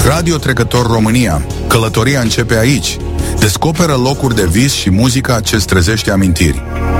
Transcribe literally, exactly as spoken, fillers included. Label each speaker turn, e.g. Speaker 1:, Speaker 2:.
Speaker 1: Radio Trecător România. Călătoria începe aici. Descoperă locuri de vis și muzica ce-ți trezește amintiri.